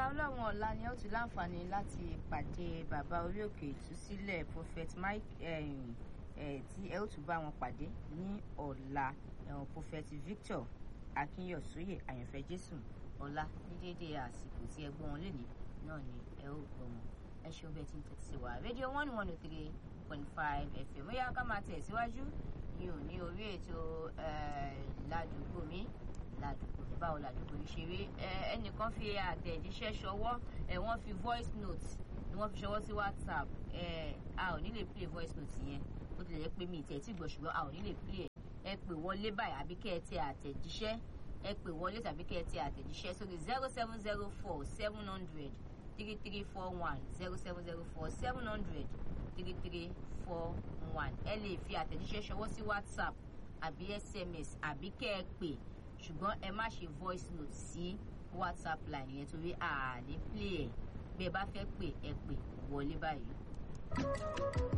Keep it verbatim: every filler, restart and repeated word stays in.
lágbára Ọlọ́run ọ̀la ni ó ti láǹfààní láti pàdé bàbá orí òkè ìtúsílẹ̀ prophet Mike ẹ̀yìn ẹ̀ tí ẹ ó tún bá wọn pàdé ní ọ̀la ẹ̀wọ̀n prophet Victor Akínyọ̀sóyè àyànfẹ́ Jésù ọ̀la ní déédéé àsìkò tí ẹ gbọ́ wọn lénìí náà ni ẹ ó gbọ́ wọn. Ẹ ṣeun bẹ́ẹ̀ tí ń tẹ́tí sí wa rédíò one one oh three point five F M. Ó yá ká máa tẹ̀ síwájú ní òní orí ètò ládùúgbò mi ládùúgbò mi báwo ládùúgbò mi ṣe rí. Ẹnìkan fi àtẹ̀jíṣẹ́ ṣọwọ́ ẹ̀ wọ́n fi voice note ni wọ́n fi ṣọwọ́ sí WhatsApp. A ò ní lè play voice note yẹn ó tilẹ̀ jẹ́ pé mi ì tẹ̀ tí gbọ́ ṣùgbọ́n a ò ní lè play ẹ̀. Ẹ pè wọlé báyìí àbí kẹ́ ẹ tẹ àtẹ̀jíṣẹ́ ẹ pè wọlé tàbí kẹ́ ẹ tẹ àtẹ̀jíṣẹ́ sórí zero seven zero four seven hundred three three four one zero seven zero four seven hundred three three four one. Ẹ lè fi àtẹ̀jíṣẹ́ ṣọwọ́ sí WhatsApp àbí S M S àbí kẹ́ ẹ pè ṣùgbọ́n ẹ má ṣe voice note sí WhatsApp line yẹn torí a ní play ẹ̀ bí ẹ bá fẹ́ pè ẹ pè wọlé báyìí.